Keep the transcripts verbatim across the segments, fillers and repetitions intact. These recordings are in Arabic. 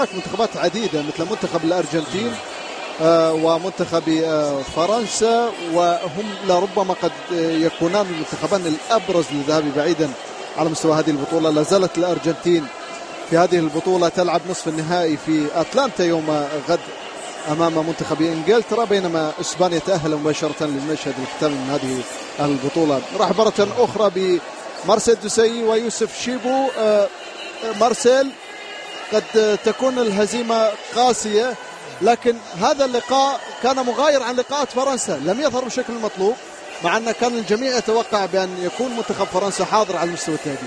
منتخبات عديدة مثل منتخب الأرجنتين ومنتخب فرنسا، وهم لربما قد يكونان المنتخبان الأبرز للذهاب بعيدا على مستوى هذه البطولة. لا زالت الأرجنتين في هذه البطولة تلعب نصف النهائي في أتلانتا يوم غد أمام منتخب إنجلترا، بينما إسبانيا تأهل مباشرة للمشهد الختامي من هذه البطولة. راح مرة أخرى بمارسيل دوسي ويوسف شيبو. مارسيل، قد تكون الهزيمة قاسية، لكن هذا اللقاء كان مغاير عن لقاءات فرنسا، لم يظهر بالشكل المطلوب، مع أن كان الجميع يتوقع بأن يكون منتخب فرنسا حاضر على المستوى التهديدي.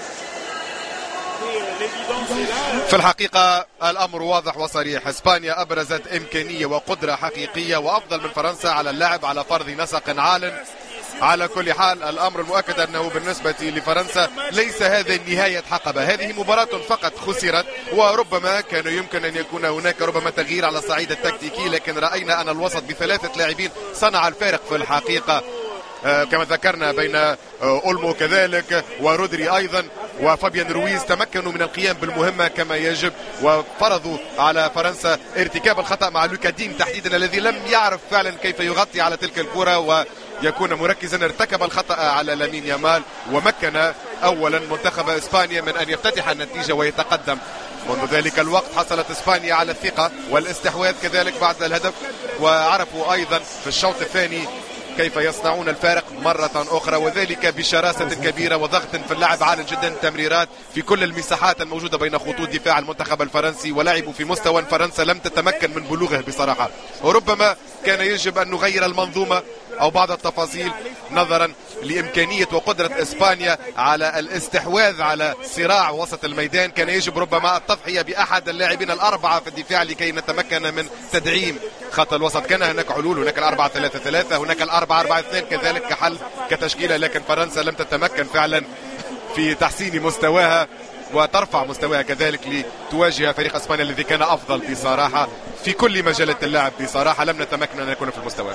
في الحقيقة الأمر واضح وصريح، إسبانيا أبرزت إمكانية وقدرة حقيقية وأفضل من فرنسا على اللعب على فرض نسق عال. على كل حال الأمر المؤكد أنه بالنسبة لفرنسا ليس هذا نهاية حقبة، هذه مباراة فقط خسرت، وربما كان يمكن أن يكون هناك ربما تغيير على الصعيد التكتيكي، لكن رأينا أن الوسط بثلاثة لاعبين صنع الفارق في الحقيقة. آه كما ذكرنا بين آه أولمو كذلك ورودري أيضا وفابيان رويز تمكنوا من القيام بالمهمة كما يجب، وفرضوا على فرنسا ارتكاب الخطأ مع لوكا دين تحديدا الذي لم يعرف فعلا كيف يغطي على تلك الكرة ويكون مركزا. ارتكب الخطأ على لامين يامال، ومكن أولا منتخب إسبانيا من أن يفتتح النتيجة ويتقدم. منذ ذلك الوقت حصلت إسبانيا على الثقة والاستحواذ كذلك بعد الهدف، وعرفوا أيضا في الشوط الثاني كيف يصنعون الفارق مرة أخرى، وذلك بشراسة كبيرة وضغط في اللعب عالي جدا، تمريرات في كل المساحات الموجودة بين خطوط دفاع المنتخب الفرنسي، ولعبوا في مستوى فرنسا لم تتمكن من بلوغه بصراحة. وربما كان يجب أن نغير المنظومة أو بعض التفاصيل نظرا لإمكانية وقدرة إسبانيا على الاستحواذ على صراع وسط الميدان. كان يجب ربما التضحية بأحد اللاعبين الأربعة في الدفاع لكي نتمكن من تدعيم خط الوسط. كان هناك حلول، هناك الأربعة ثلاثة ثلاثة، هناك الأربعة أربعة اثنين كذلك كحل كتشكيلة، لكن فرنسا لم تتمكن فعلا في تحسين مستواها وترفع مستواها كذلك لتواجه فريق اسبانيا الذي كان افضل بصراحه في كل مجالات اللعب. بصراحه لم نتمكن ان نكون في المستوى.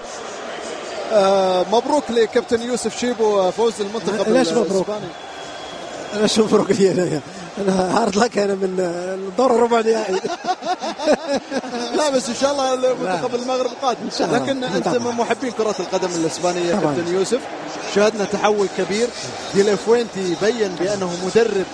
آه مبروك لكابتن يوسف شيبو فوز المنتخب ليش مبروك؟ ليش مبروك لي انا؟ انا هارد لك انا من الدور الربع نهائي. لا بس ان شاء الله المنتخب المغرب قادم، لكن انت من محبين كرة القدم الاسبانية كابتن يوسف. شاهدنا تحول كبير، دي لافوينتي بين بانه مدرب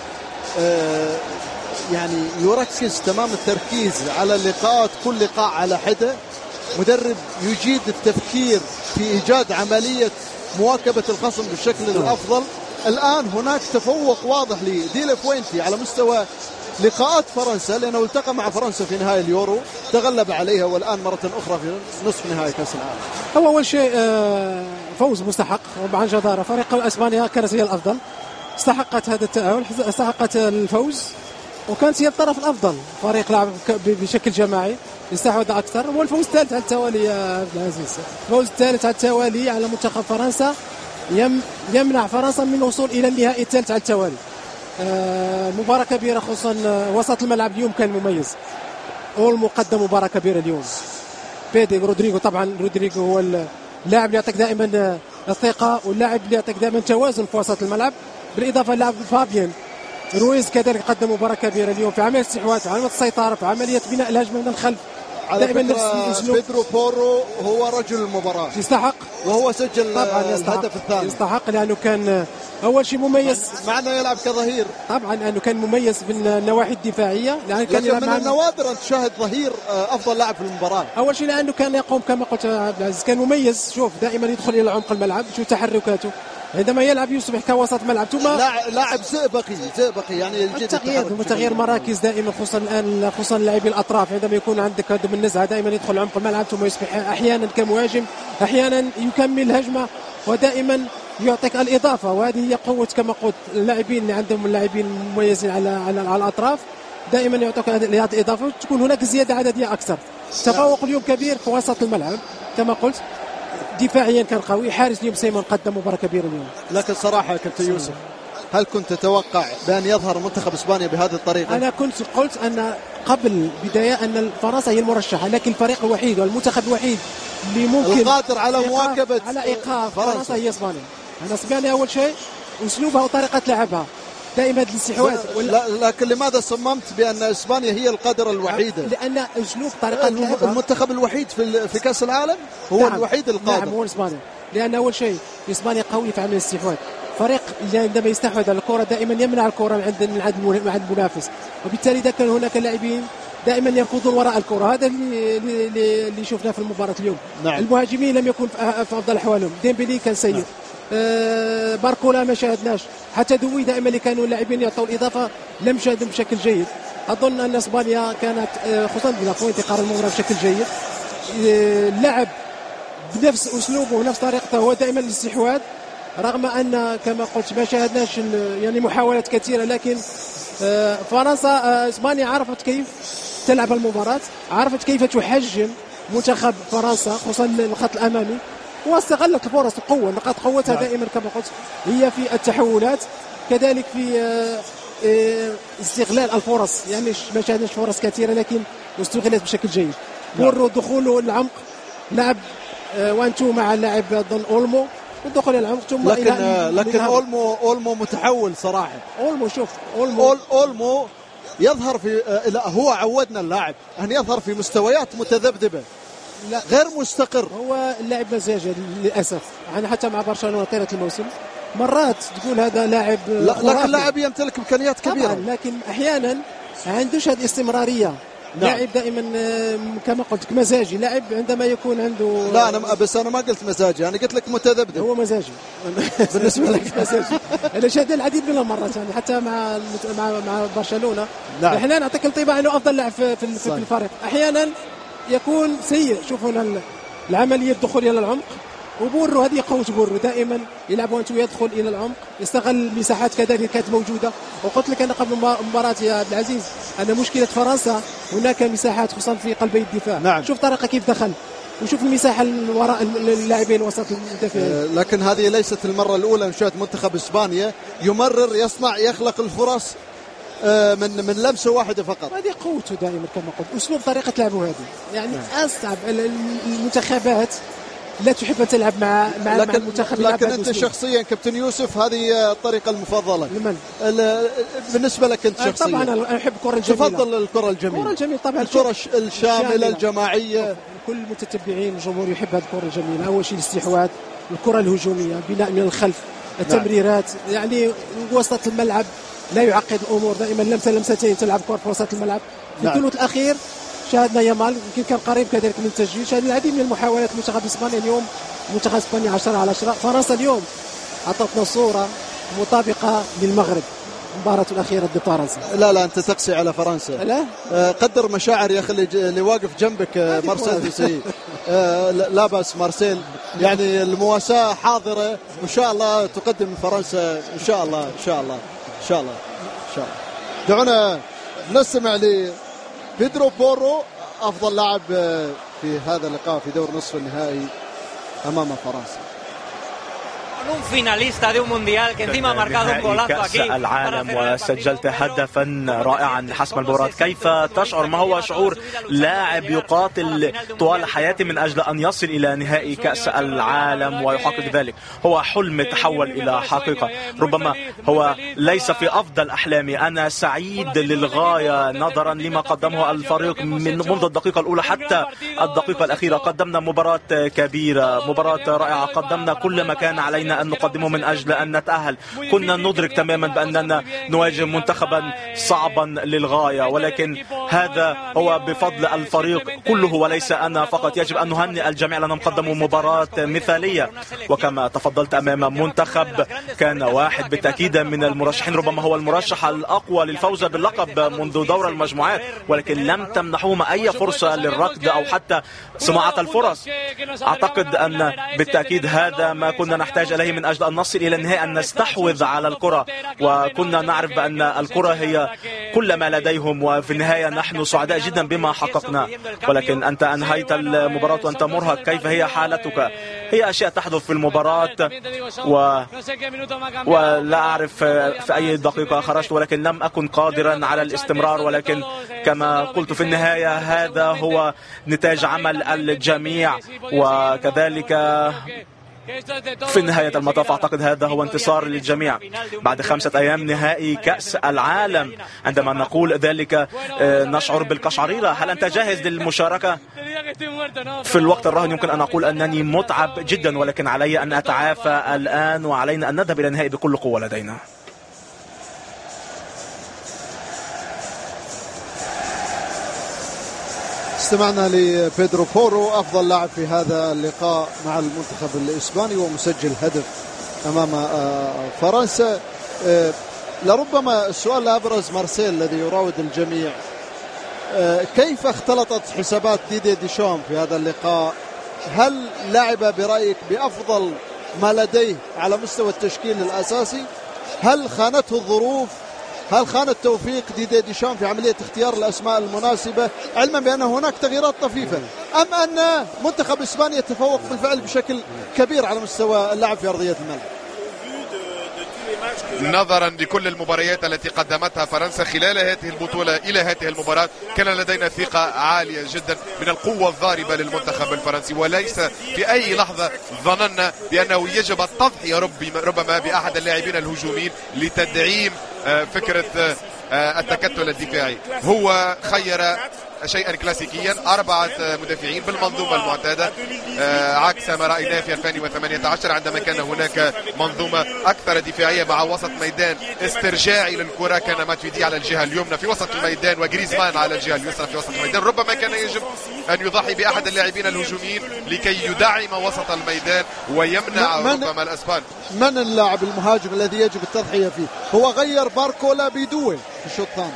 آه يعني يركز تمام التركيز على اللقاءات، كل لقاء على حدة، مدرب يجيد التفكير في إيجاد عملية مواكبة الخصم بالشكل الأفضل. الآن هناك تفوق واضح لدي لافوينتي على مستوى لقاءات فرنسا، لأنه التقى مع فرنسا في نهائي اليورو تغلب عليها، والآن مرة أخرى في نصف نهائي كأس العالم. هو أول شيء فوز مستحق وعن جدارة، فريق أسبانيا كانت هي الأفضل، استحقت هذا التأهل، استحقت الفوز، وكانت هي الطرف الأفضل، فريق لعب بشكل جماعي يستحوذ أكثر. والفوز الثالث على التوالي يا عبد العزيز، الفوز الثالث على التوالي على منتخب فرنسا يم يمنع فرنسا من الوصول إلى النهائي الثالث على التوالي. آه مباراة كبيرة، خصوصا وسط الملعب اليوم كان مميز. أولمو قدم مباراة كبيرة اليوم. بيدي رودريغو، طبعا رودريغو هو اللاعب اللي يعطيك دائما الثقة، واللاعب اللي يعطيك دائما توازن في وسط الملعب، بالإضافة للاعب فابيان رويز كذلك قدم مباراة كبيرة اليوم في عملية الاستحواذ، في عملية السيطرة، في عملية بناء الهجمة من الخلف. على فكرة بيدرو بورو هو رجل المباراة، يستحق، وهو سجل طبعا الهدف الثاني. يستحق لأنه كان أول شيء مميز، مع أنه يلعب كظهير، طبعا لأنه كان مميز في النواحي الدفاعية، لأنه كان لكن من النوادر أن تشاهد ظهير أفضل لاعب في المباراة. أول شيء لأنه كان يقوم كما قلت عبد العزيز، كان مميز، شوف دائما يدخل إلى عمق الملعب، شو تحركاته عندما يلعب يصبح كوسط ملعب، ثم لاعب زئبقي زئبقي يعني التغيير وتغيير مراكز دائما، خصوصا الان خصوصا لاعبي الاطراف، عندما يكون عندك هذا النزعه دائما يدخل عمق الملعب، ثم يصبح احيانا كمهاجم، احيانا يكمل هجمه، ودائما يعطيك الاضافه. وهذه هي قوه كما قلت اللاعبين اللي عندهم اللاعبين مميزين على على, على الاطراف، دائما يعطيك هذه الاضافه، وتكون هناك زياده عدديه اكثر. تفوق اليوم كبير في وسط الملعب كما قلت، دفاعيا كان قوي، حارس اليوم سيمون قدم مباراة كبيرة اليوم. لكن صراحة كابتن يوسف، هل كنت تتوقع بأن يظهر منتخب إسبانيا بهذه الطريقة؟ أنا كنت قلت أن قبل بداية أن فرنسا هي المرشحة، لكن الفريق الوحيد والمنتخب الوحيد اللي ممكن القادر على مواكبة على إيقاف فرنسا هي إسبانيا. أنا إسبانيا أول شيء أسلوبها وطريقة لعبها، دائما الاستحواذ. لكن لماذا صممت بأن إسبانيا هي القادرة الوحيدة؟ لأن أسلوب طريقة المنتخب الوحيد في في كأس العالم هو نعم. الوحيد القادر. نعم هو إسبانيا، لأن أول شيء إسبانيا قوي في عمل الاستحواذ. فريق عندما يستحوذ على الكرة دائما يمنع الكرة من عند من عند المنافس، وبالتالي إذا كان هناك لاعبين دائما يركضون وراء الكرة. هذا اللي اللي شفناه في المباراة اليوم. نعم. المهاجمين لم يكن في أفضل أحوالهم. ديمبلي كان سيء. نعم. آه باركولا ما شاهدناش، حتى دوي دائما اللي كانوا اللاعبين يعطوا الإضافة لم شاهدهم بشكل جيد. أظن أن إسبانيا كانت آه خصوصا بلافوينتي قرر المباراة بشكل جيد. آه لعب بنفس أسلوبه ونفس طريقته، هو دائما الاستحواذ، رغم أن كما قلت ما شاهدناش يعني محاولات كثيرة. لكن آه فرنسا آه إسبانيا عرفت كيف تلعب المباراة، عرفت كيف تحجم منتخب فرنسا خصوصا الخط الأمامي، واستغلت الفرص القوة. نقاط قوتها دائما كما قلت هي في التحولات، كذلك في استغلال الفرص. يعني ما شاهدناش فرص كثيرة لكن استغلت بشكل جيد. بورو دخوله العمق، لعب وان تو مع اللاعب ظن اولمو ودخل العمق ثم لكن إلى لكن اولمو اولمو متحول صراحة. اولمو شوف اولمو أول اولمو يظهر في لا هو عودنا اللاعب أن يظهر في مستويات متذبذبة، لا غير مستقر. هو اللاعب مزاجي للأسف، يعني حتى مع برشلونة طيلة الموسم مرات تقول هذا لاعب، لكن لاعب يمتلك إمكانيات كبيرة طبعا، لكن أحيانا عندوش هذه الاستمرارية. نعم. لاعب دائما كما قلت مزاجي، لاعب عندما يكون عنده لا أنا بس أنا ما قلت مزاجي، أنا قلت لك متذبذب. هو مزاجي بالنسبة لك مزاجي. أنا شاهد العديد من المرات يعني حتى مع مع مع برشلونة. نعم. احنا نعطيك انطباع انه افضل لاعب في, في, في الفريق، احيانا يكون سيء. شوفوا هنا العملية الدخول الى العمق، وبورو هذه قوة بورو دائما يلعب وانتو يدخل الى العمق، يستغل المساحات كذلك كانت موجودة. وقلت لك انا قبل المباراة يا عبد العزيز ان مشكلة فرنسا هناك مساحات خصوصا في قلبي الدفاع. نعم. شوف طريقة كيف دخل وشوف المساحة وراء اللاعبين وسط المدافعين. لكن هذه ليست المرة الأولى نشاهد منتخب إسبانيا يمرر يصنع يخلق الفرص من من لمسة واحدة فقط. هذه قوته دائما كما قلت، أسلوب طريقة لعبه هذه. يعني أصعب المنتخبات لا تحب أن تلعب مع مع لكن المنتخب. لكن أنت أسلوب. شخصيا كابتن يوسف هذه الطريقة المفضلة لمن؟ بالنسبة لك أنت شخصيا؟ طبعا أنا أحب الكرة الجميلة. تفضل الكرة الجميلة. الكرة الجميلة طبعا، الكرة الشاملة الجماعية. كل المتتبعين الجمهور يحب هذه الكرة الجميلة. أول شيء الاستحواذ، الكرة الهجومية، بناء من الخلف، التمريرات. نعم. يعني وسط الملعب لا يعقد الأمور، دائما لمسة لمستين تلعب كرة في وسط الملعب. في نعم. الثلث الأخير شاهدنا يامال يمكن كان قريب كذلك من التسجيل. شاهدنا العديد من المحاولات. منتخب إسبانيا اليوم منتخب إسبانيا عشرة على عشرة. فرنسا اليوم أعطتنا صورة مطابقة للمغرب المباراة الأخيرة ضد فرنسا. لا لا أنت تقسي على فرنسا. لا آه قدر مشاعر يا أخي اللي واقف جنبك آه مارسيل ديسي. آه لا بس مارسيل يعني المواساة حاضرة، وإن شاء الله تقدم فرنسا إن شاء الله إن شاء الله إن شاء الله إن شاء الله. دعونا نستمع لبيدرو بورو أفضل لاعب في هذا اللقاء في دور نصف النهائي أمام فرنسا. un finalista de un mundial que encima ha marcado un golazo aquí كأس العالم وسجلت هدفا رائعا لحسم المباراة. كيف تشعر؟ ما هو شعور لاعب يقاتل طوال حياته من أجل أن يصل إلى نهائي كأس العالم ويحقق ذلك؟ هو حلم تحول إلى حقيقة. ربما هو ليس في أفضل أحلامي. أنا سعيد للغاية نظرا لما قدمه الفريق من منذ الدقيقة الأولى حتى الدقيقة الأخيرة. قدمنا مباراة كبيرة، مباراة رائعة، قدمنا كل ما كان علينا أن نقدمه من أجل أن نتأهل. كنا ندرك تماما بأننا نواجه منتخبا صعبا للغاية، ولكن هذا هو بفضل الفريق كله وليس أنا فقط. يجب أن نهنئ الجميع لأنهم قدموا مباراة مثالية، وكما تفضلت أمام منتخب كان واحد بالتأكيد من المرشحين، ربما هو المرشح الأقوى للفوز باللقب منذ دور المجموعات، ولكن لم تمنحوهم أي فرصة للركض أو حتى صناعة الفرص. أعتقد أن بالتأكيد هذا ما كنا نحتاج إليه من أجل أن نصل إلى النهاية، أن نستحوذ على الكرة، وكنا نعرف بأن الكرة هي كل ما لديهم، وفي النهاية نحن سعداء جدا بما حققناه. ولكن أنت أنهيت المباراة وأنت مرهق. كيف هي حالتك؟ هي أشياء تحدث في المباراة و... ولا أعرف في أي دقيقة خرجت، ولكن لم أكن قادرا على الاستمرار. ولكن كما قلت في النهاية هذا هو نتاج عمل الجميع، وكذلك في نهاية المطاف أعتقد هذا هو انتصار للجميع بعد خمسة أيام نهائي كأس العالم. عندما نقول ذلك نشعر بالقشعريرة. هل أنت جاهز للمشاركة؟ في الوقت الراهن يمكن أن أقول أنني متعب جدا، ولكن علي أن أتعافى الآن وعلينا أن نذهب إلى النهائي بكل قوة لدينا. استمعنا لبيدرو بورو أفضل لاعب في هذا اللقاء مع المنتخب الإسباني ومسجل هدف أمام فرنسا. لربما السؤال الأبرز مارسيل الذي يراود الجميع، كيف اختلطت حسابات ديدي ديشام في هذا اللقاء؟ هل لعب برأيك بأفضل ما لديه على مستوى التشكيل الأساسي؟ هل خانته الظروف؟ هل خان التوفيق ديدي ديشام في عملية اختيار الأسماء المناسبة، علما بأن هناك تغييرات طفيفة، أم أن منتخب إسبانيا يتفوق بالفعل بشكل كبير على مستوى اللعب في أرضية الملعب؟ نظرا لكل المباريات التي قدمتها فرنسا خلال هذه البطولة إلى هذه المباراة، كان لدينا ثقة عالية جدا من القوة الضاربة للمنتخب الفرنسي، وليس في أي لحظة ظننا بأنه يجب التضحية ربما بأحد اللاعبين الهجوميين لتدعيم فكرة التكتل الدفاعي. هو خير شيئا كلاسيكيا، أربعة مدافعين بالمنظومة المعتادة، عكس ما رأيناه في ألفين وثمانية عشر عندما كان هناك منظومة أكثر دفاعية مع وسط ميدان استرجاعي للكرة. كان ماتويدي على الجهة اليمنى في وسط الميدان وغريزمان على الجهة اليسرى في وسط الميدان. ربما كان يجب أن يضحي بأحد اللاعبين الهجوميين لكي يدعم وسط الميدان ويمنع ربما الأسبان. من اللاعب المهاجم الذي يجب التضحية فيه؟ هو غير باركولا بدوي في الشوط الثاني.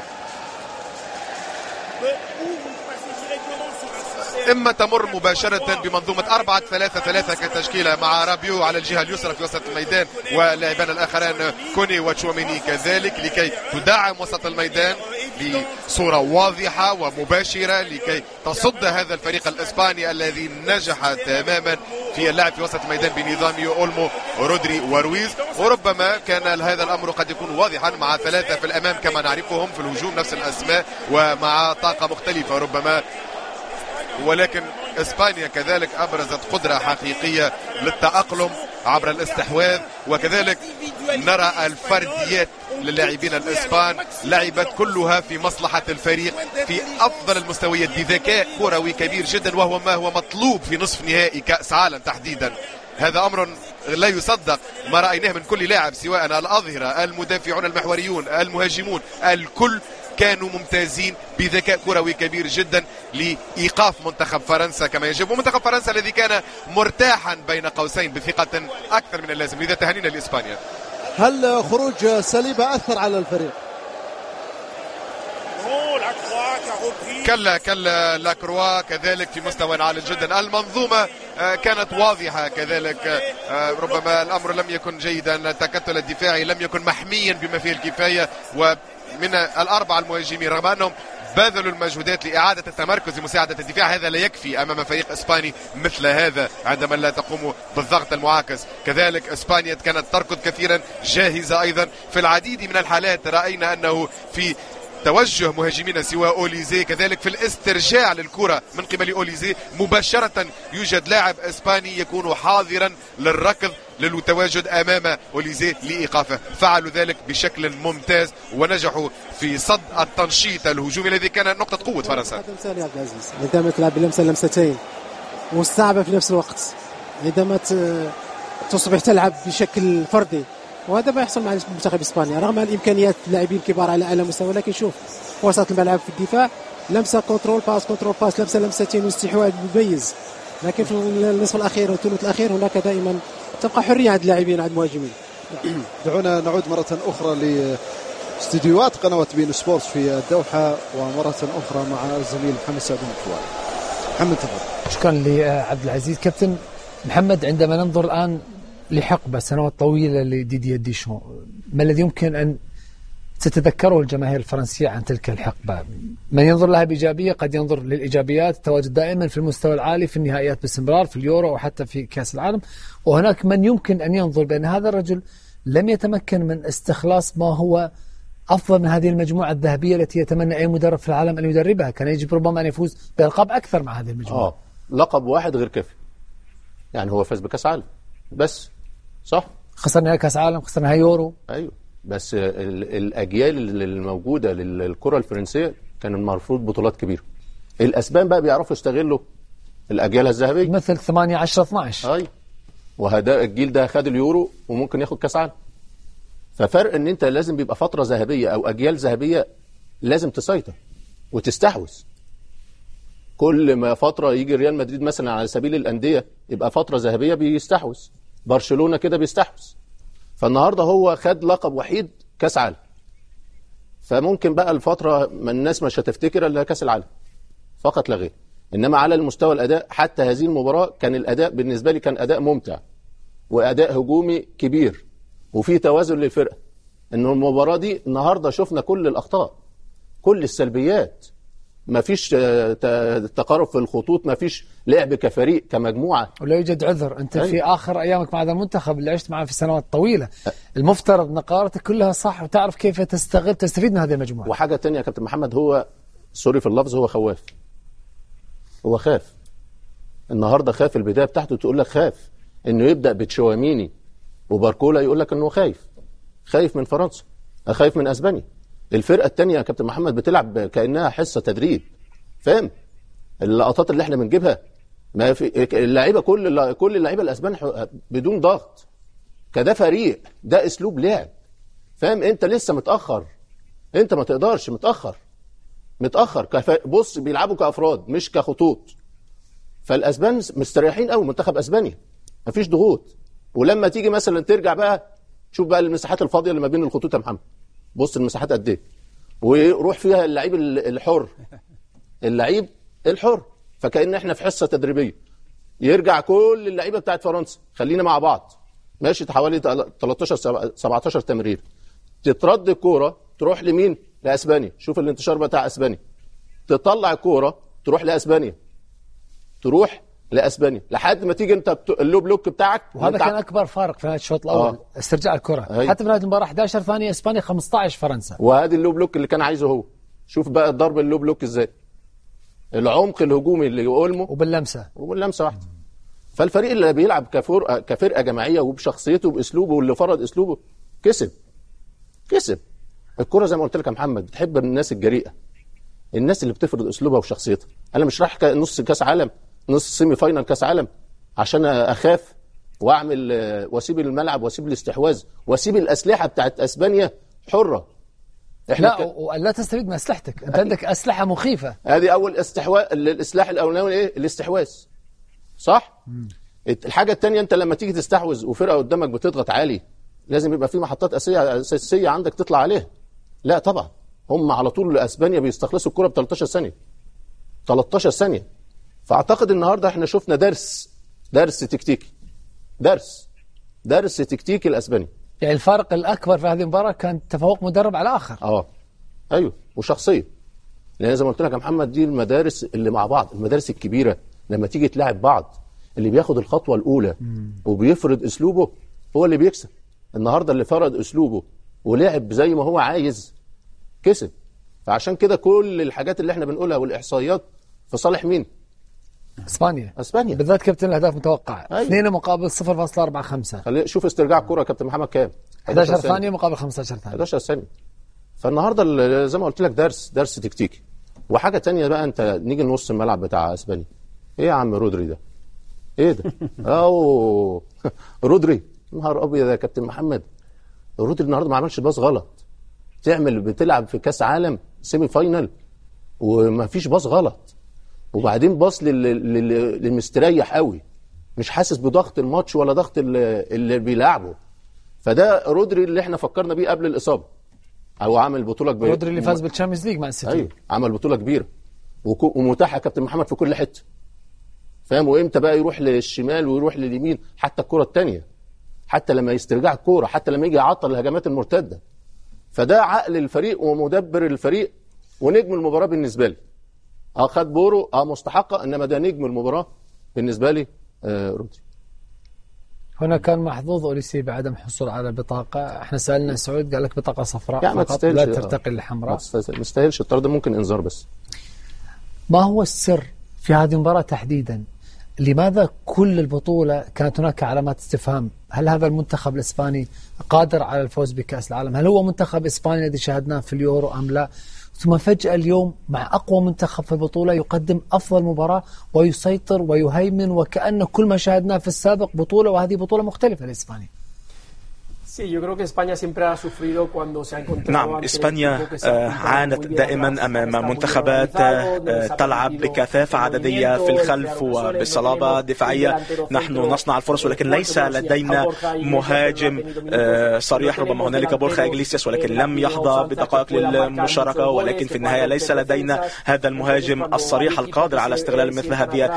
إما تمر مباشرة بمنظومة أربعة ثلاثة ثلاثة كتشكيلة مع رابيو على الجهة اليسرى في وسط الميدان ولاعبان الآخران كوني وتشواميني كذلك، لكي تدعم وسط الميدان بصورة واضحة ومباشرة لكي تصد هذا الفريق الإسباني الذي نجح تماما في اللعب في وسط الميدان بنظام أولمو رودري ورويز. وربما كان هذا الأمر قد يكون واضحا مع ثلاثة في الأمام كما نعرفهم في الهجوم نفس الأسماء ومع طاقة مختلفة ربما، ولكن إسبانيا كذلك أبرزت قدرة حقيقية للتأقلم عبر الاستحواذ، وكذلك نرى الفرديات للاعبين الإسبان لعبت كلها في مصلحة الفريق في أفضل المستويات بذكاء كروي كبير جدا، وهو ما هو مطلوب في نصف نهائي كأس عالم تحديدا. هذا أمر لا يصدق ما رأيناه من كل لاعب، سواء الأظهرة المدافعون المحوريون المهاجمون، الكل كانوا ممتازين بذكاء كروي كبير جدا لإيقاف منتخب فرنسا كما يجب، ومنتخب فرنسا الذي كان مرتاحا بين قوسين بثقة أكثر من اللازم. لذا تهانينا لإسبانيا. هل خروج سليبة أثر على الفريق؟ كلا كلا لاكروا كذلك في مستوى عالي جدا. المنظومة كانت واضحة كذلك، ربما الأمر لم يكن جيدا، التكتل الدفاعي لم يكن محميا بما فيه الكفاية، ومن الأربعة المهاجمين رغم أنهم بذلوا المجهودات لإعادة التمركز لمساعدة الدفاع، هذا لا يكفي أمام فريق إسباني مثل هذا عندما لا تقوم بالضغط المعاكس. كذلك إسبانيا كانت تركض كثيرا، جاهزة أيضا في العديد من الحالات. رأينا أنه في توجه مهاجمين سوى أوليزي كذلك في الاسترجاع للكرة من قبل أوليزي مباشرة يوجد لاعب إسباني يكون حاضرا للركض للتواجد أمام أوليزي لإيقافه. فعلوا ذلك بشكل ممتاز ونجحوا في صد التنشيط الهجومي الذي كان نقطة قوة فرنسا. عندما تلعب بلمسة لمستين مستعبة في نفس الوقت، عندما تصبح تلعب بشكل فردي، وهذا ما يحصل مع منتخب اسبانيا رغم الامكانيات اللاعبين الكبار على اعلى مستوى. لكن شوف وسط الملعب في الدفاع لمسه كنترول باس كنترول باس لمسه لمستين واستحواذ مميز، لكن في النصف الاخير والثلث الاخير هناك دائما تبقى حريه عند اللاعبين عند المهاجمين. دعونا نعود مره اخرى لاستديوهات قنوات بين سبورتس في الدوحه ومره اخرى مع الزميل محمد سعد الكواري. محمد تفضل. شكرا لعبد العزيز. كابتن محمد، عندما ننظر الان لحقبة سنوات طويلة لديدي ديشون، ما الذي يمكن أن تتذكره الجماهير الفرنسية عن تلك الحقبة؟ من ينظر لها بإيجابية قد ينظر للإيجابيات، التواجد دائما في المستوى العالي في النهائيات باستمرار في اليورو وحتى في كأس العالم، وهناك من يمكن أن ينظر بأن هذا الرجل لم يتمكن من استخلاص ما هو أفضل من هذه المجموعة الذهبية التي يتمنى أي مدرب في العالم أن يدربها. كان يجب ربما أن يفوز بألقاب أكثر مع هذه المجموعة. آه. لقب واحد غير كافي، يعني هو فاز بكأس عالم بس صح. خسرنا كاس عالم، خسرنا يورو. ايوه بس الاجيال الموجوده للكره الفرنسيه كان المفروض بطولات كبيره. الاسبان بقى بيعرفوا يستغلوا الاجيال الذهبيه مثل ثمانية عشرة اثناشر. ايوه وهذا الجيل ده خد اليورو وممكن ياخد كاس عالم. ففرق ان انت لازم بيبقى فتره ذهبيه او اجيال ذهبيه لازم تسيطر وتستحوذ. كل ما فتره يجي ريال مدريد مثلا على سبيل الانديه يبقى فتره ذهبيه بيستحوذ، برشلونه كده بيستحوذ. فالنهارده هو خد لقب وحيد كاس عالم، فممكن بقى الفتره ما الناس مش هتفتكر الا كاس العالم فقط لا غير. انما على المستوى الاداء حتى هذه المباراه كان الاداء بالنسبه لي كان اداء ممتع واداء هجومي كبير وفي توازن للفرقه. ان المباراه دي النهارده شفنا كل الاخطاء كل السلبيات، ما فيش تقارب في الخطوط، ما فيش لعب كفريق كمجموعه ولا يوجد عذر. انت أي. في اخر ايامك مع هذا المنتخب اللي عشت معه في سنوات طويله المفترض نقارتك كلها صح وتعرف كيف تستغل تستفيد من هذه المجموعه. وحاجه تانية يا كابتن محمد، هو سوري في اللفظ هو خواف. هو خاف النهارده، خاف البدايه بتاعته تقول لك خاف انه يبدا بتشواميني وباركولا، يقول لك انه خايف خايف من فرنسا، خايف من اسبانيا. الفرقه الثانيه يا كابتن محمد بتلعب كانها حصه تدريب، فاهم اللقطات اللي احنا بنجيبها؟ ما في اللعيبه كل كل اللعيبه الاسبان بدون ضغط، كده فريق، ده اسلوب لعب، فاهم؟ انت لسه متاخر، انت ما تقدرش، متاخر متاخر كف... بص بيلعبوا كافراد مش كخطوط. فالاسبان مستريحين قوي، منتخب اسبانيا مفيش ضغوط. ولما تيجي مثلا ترجع بقى شوف بقى المساحات الفاضيه اللي ما بين الخطوط يا محمد، بص المساحات قد ايه، ويروح فيها اللعيب الحر، اللعيب الحر، فكأن احنا في حصه تدريبيه. يرجع كل اللعيبه بتاعت فرنسا، خلينا مع بعض ماشي، حوالي تلتاشر سبعتاشر تمرير، تترد الكوره تروح لمين؟ لاسبانيا. شوف الانتشار بتاع اسبانيا، تطلع الكوره تروح لاسبانيا، تروح لاسبانيا لحد ما تيجي انت اللو بلوك بتاعك. وهذا كان اكبر فارق في هذا الشوط الاول، آه. استرجاع الكره. هي. حتى في نهايه المباراه احد عشر ثانيه اسبانيا خمسطعش فرنسا، وهذه اللو بلوك اللي كان عايزه هو. شوف بقى الضرب اللو بلوك ازاي، العمق الهجومي اللي اولمو وباللمسه وباللمسه واحده. فالفريق اللي بيلعب كفرقه كفرقه جماعيه وبشخصيته وباسلوبه واللي فرض اسلوبه كسب كسب الكره. زي ما قلت لك يا محمد، بتحب الناس الجريئه، الناس اللي بتفرض اسلوبها وشخصيتها. انا مش رايح نص كاس عالم، نص سيمي فاينال كاس عالم عشان اخاف واعمل واسيب الملعب واسيب الاستحواذ واسيب الاسلحه بتاعت اسبانيا حره. احنا لا ك... ولا تستفيد من اسلحتك، انت عندك اسلحه مخيفه. هذه اول استحواذ، السلاح الاولاني ايه؟ الاستحواذ، صح؟ مم. الحاجه الثانيه، انت لما تيجي تستحوذ وفرقه قدامك بتضغط عالي، لازم يبقى في محطات اساسيه اساسيه عندك تطلع عليها. لا طبعا، هم على طول اسبانيا بيستخلصوا الكره ب تلتاشر ثانيه تلتاشر ثانيه. فاعتقد النهارده احنا شفنا درس درس تكتيكي، درس درس تكتيكي الاسباني. يعني الفارق الاكبر في هذه المباراه كان تفوق مدرب على اخر. اه ايوه، وشخصيه. لان زي ما قلت لك يا محمد، دي المدارس اللي مع بعض، المدارس الكبيره لما تيجي تلاعب بعض، اللي بياخد الخطوه الاولى مم. وبيفرض اسلوبه هو اللي بيكسب. النهارده اللي فرض اسلوبه ولعب زي ما هو عايز كسب. فعشان كده كل الحاجات اللي احنا بنقولها والاحصائيات في صالح مين؟ اسبانيا. اسبانيا بالذات كابتن الاهداف متوقعه أيوة. اثنين مقابل صفر فاصلة أربعة خمسة. خلي شوف استرجاع الكره كابتن محمد كام؟ احد عشر ثانيه مقابل خمستاشر ثانيه، احد عشر ثانيه. فالنهارده زي ما قلت لك درس درس تكتيكي. وحاجه تانية بقى، انت نيجي نص الملعب بتاع اسبانيا، ايه يا عم رودري ده؟ ايه ده؟ او رودري، نهار ابيض يا كابتن محمد. رودري النهارده ما عملش باص غلط. تعمل بتلعب في كاس عالم سيمي فاينال وما فيش باص غلط، وبعدين باص للمستريح قوي، مش حاسس بضغط الماتش ولا ضغط اللي بيلعبه. فده رودري اللي احنا فكرنا بيه قبل الاصابه، او عمل بطوله كبيره. رودري اللي فاز بالتشامبيونز ليج مع السيتي. ايوه، عمل بطوله كبيره ومتاحه يا كابتن محمد في كل حته، فاهم؟ وامتى بقى يروح للشمال ويروح لليمين، حتى الكره الثانيه، حتى لما يسترجع الكوره، حتى لما يجي يعطل الهجمات المرتده. فده عقل الفريق ومدبر الفريق ونجم المباراه بالنسبه لي. اه خد بورو، اه مستحقه، انما ده نجم المباراه بالنسبه لي آه رودري. هنا كان محظوظ اوليسي بعدم حصول على بطاقه. احنا سالنا سعود قال لك بطاقه صفراء يعني فقط لا ترتقي للحمراء. ما تستاهلش الطرد، ممكن انذار بس. ما هو السر في هذه المباراه تحديدا لماذا كل البطولة كانت هناك علامات استفهام؟ هل هذا المنتخب الإسباني قادر على الفوز بكأس العالم؟ هل هو منتخب إسبانيا الذي شاهدناه في اليورو أم لا؟ ثم فجأة اليوم مع أقوى منتخب في البطولة يقدم أفضل مباراة ويسيطر ويهيمن، وكأن كل ما شاهدناه في السابق بطولة وهذه بطولة مختلفة لإسبانيا. نعم، إسبانيا عانت دائما أمام منتخبات تلعب بكثافة عددية في الخلف وبصلابة دفاعية. نحن نصنع الفرص ولكن ليس لدينا مهاجم صريح. ربما هنالك بورخا إغليسياس ولكن لم يحظى بدقائق للمشاركة، ولكن في النهاية ليس لدينا هذا المهاجم الصريح القادر على استغلال مثل هذه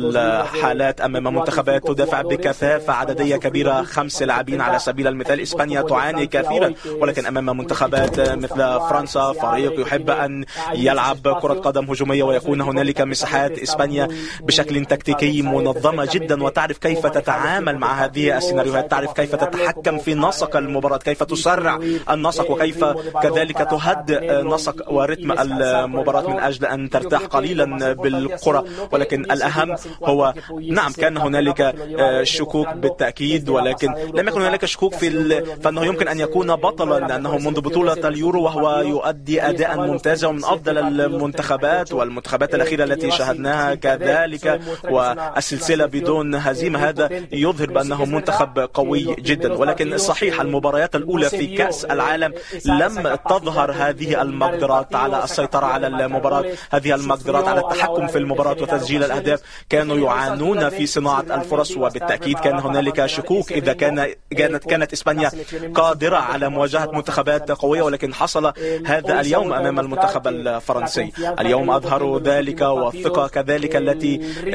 الحالات أمام منتخبات تدافع بكثافة عددية كبيرة. خمس لاعبين على سبيل المثال. إسبانيا تعاني كثيرا ولكن أمام منتخبات مثل فرنسا فريق يحب أن يلعب كرة قدم هجومية ويكون هنالك مساحات. إسبانيا بشكل تكتيكي منظمة جدا وتعرف كيف تتعامل مع هذه السيناريوهات، تعرف كيف تتحكم في نسق المباراة، كيف تسرع النسق وكيف كذلك تهدئ نسق ورتم المباراة من أجل أن ترتاح قليلا بالكرة. ولكن الأهم هو نعم كان هنالك شكوك بالتأكيد، ولكن لم يكن هنالك شكوك في فأنه يمكن أن يكون بطلا، لأنه منذ بطولة اليورو وهو يؤدي أداء ممتازا ومن أفضل المنتخبات والمنتخبات الأخيرة التي شاهدناها كذلك، والسلسلة بدون هزيمة. هذا يظهر بأنه منتخب قوي جدا. ولكن صحيح المباريات الأولى في كأس العالم لم تظهر هذه المقدرات على السيطرة على المباراة، هذه المقدرات على التحكم في المباراة وتسجيل الأهداف. كانوا يعانون في صناعة الفرص، وبالتأكيد كان هنالك شكوك إذا كان كانت كانت إسبانيا قادرة على مواجهة منتخبات قوية، ولكن حصل هذا اليوم أمام المنتخب الفرنسي. اليوم أظهروا ذلك، والثقة كذلك التي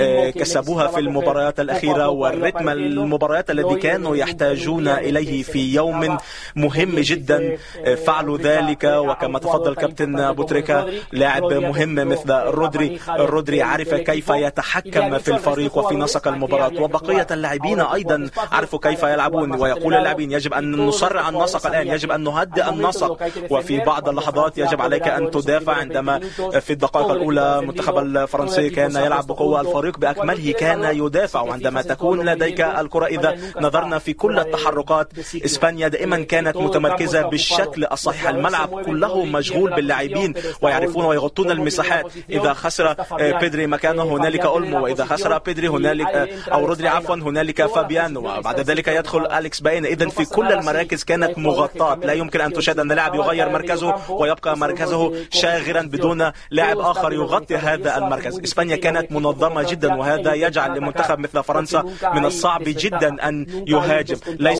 كسبوها في المباريات الأخيرة، والرتم المباريات الذي كانوا يحتاجون إليه في يوم مهم جدا فعلوا ذلك. وكما تفضل كابتن بوتريكا لاعب مهم مثل رودري، رودري عرف كيف يتحكم في الفريق وفي نسق المباراة، وبقية اللاعبين أيضا عرفوا كيف يلعبون. ويقول اللاعبين يجب أن نسرع النسق الآن، يجب أن نهدئ النسق، وفي بعض اللحظات يجب عليك أن تدافع. عندما في الدقائق الأولى المنتخب الفرنسي كان يلعب بقوة، الفريق بأكمله كان يدافع. وعندما تكون لديك الكرة، إذا نظرنا في كل التحركات، إسبانيا دائما كانت متمركزة بالشكل الصحيح. الملعب كله مشغول باللاعبين ويعرفون ويغطون المساحات. إذا خسر بيدري مكانه هنالك أولمو، وإذا خسر بيدري هنالك أو رودري عفوا هنالك فابيانو، وبعد ذلك يدخل أليكس باين. إذن في كل المراكز كانت مغطاة، لا يمكن أن تشاهد أن لاعب يغير مركزه ويبقى مركزه شاغرا بدون لاعب آخر يغطي هذا المركز. إسبانيا كانت منظمة جدا، وهذا يجعل لمنتخب مثل فرنسا من الصعب جدا أن يهاجم. ليس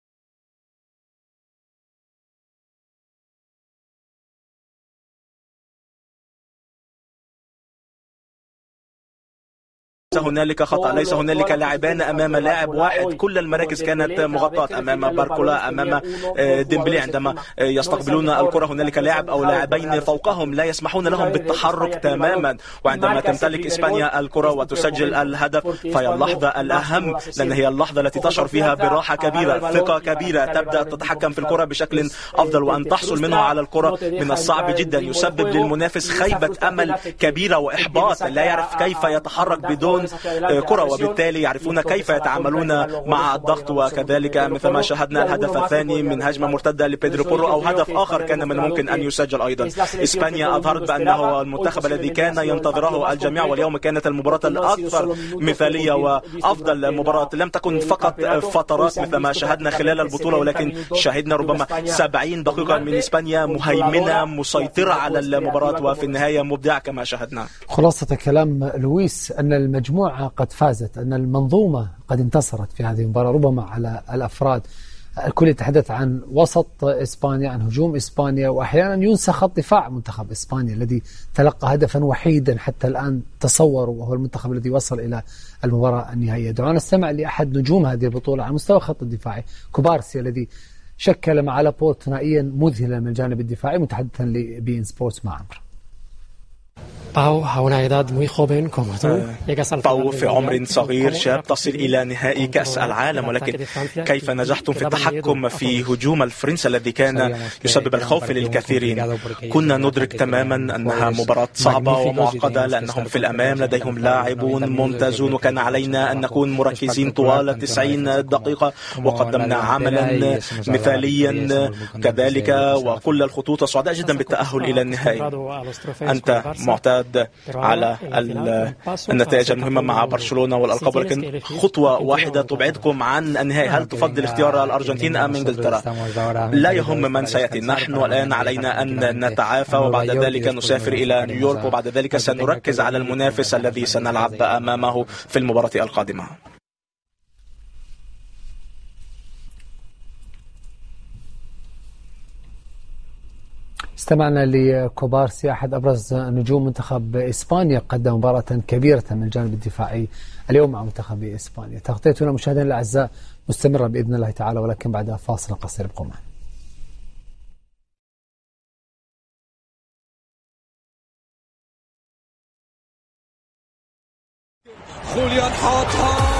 هنالك خطأ، ليس هنالك لاعبان أمام لاعب واحد، كل المراكز كانت مغطاة أمام باركولا، أمام ديمبلي. عندما يستقبلون الكرة هنالك لاعب أو لاعبين فوقهم لا يسمحون لهم بالتحرك تماما. وعندما تمتلك إسبانيا الكرة وتسجل الهدف فهي اللحظة الأهم، لأن هي اللحظة التي تشعر فيها براحة كبيرة، ثقة كبيرة، تبدأ تتحكم في الكرة بشكل أفضل، وأن تحصل منه على الكرة من الصعب جدا. يسبب للمنافس خيبة أمل كبيرة وإحباط، لا يعرف كيف يتحرك بدون كرة، وبالتالي يعرفون كيف يتعاملون مع الضغط. وكذلك مثل ما شاهدنا الهدف الثاني من هجمة مرتدة لبيدرو بورو، أو هدف آخر كان من الممكن أن يسجل أيضا. إسبانيا أظهرت بأنه المنتخب الذي كان ينتظره الجميع، واليوم كانت المباراة الأكثر مثالية وأفضل مباراة. لم تكن فقط فترات مثل ما شاهدنا خلال البطولة، ولكن شاهدنا ربما سبعين دقيقة من إسبانيا مهيمنة مسيطرة على المباراة، وفي النهاية مبدع كما شاهدنا. خلاصة كلام لويس أن المجموعة قد فازت، أن المنظومة قد انتصرت في هذه المباراة. ربما على الأفراد الكل يتحدث عن وسط إسبانيا، عن هجوم إسبانيا، وأحيانا ينسى خط دفاع منتخب إسبانيا الذي تلقى هدفا وحيدا حتى الآن تصوروا، وهو المنتخب الذي وصل إلى المباراة النهائية. دعونا نستمع لأحد نجوم هذه البطولة على مستوى الخط الدفاعي، كوبارسي، الذي شكل مع لابورت ثنائيا مذهلا من الجانب الدفاعي، متحدثا لبي إن سبورتس مع عمرو. باو في عمر صغير شاب تصل إلى نهائي كأس العالم، ولكن كيف نجحتم في التحكم في هجوم الفرنس الذي كان يسبب الخوف للكثيرين؟ كنا ندرك تماما أنها مباراة صعبة ومعقدة لأنهم في الأمام لديهم لاعبون ممتازون، وكان علينا أن نكون مركزين طوال تسعين دقيقة، وقدمنا عملا مثاليا كذلك، وكل الخطوط سعداء جدا بالتأهل إلى النهائي. أنت معتاد على النتائج المهمة مع برشلونة والألقاب، ولكن خطوة واحدة تبعدكم عن النهائي. هل تفضل اختيار الأرجنتين أم إنجلترا؟ لا يهم من سيأتي، نحن الآن علينا أن نتعافى، وبعد ذلك نسافر إلى نيويورك، وبعد ذلك سنركز على المنافس الذي سنلعب أمامه في المباراة القادمة. استمعنا لكوبارسي أحد أبرز نجوم منتخب إسبانيا، قدم مباراة كبيرة من الجانب الدفاعي اليوم مع منتخب إسبانيا. تغطيتنا مشاهدينا الأعزاء مستمرة بإذن الله تعالى، ولكن بعد فاصل قصير. ابقوا معنا.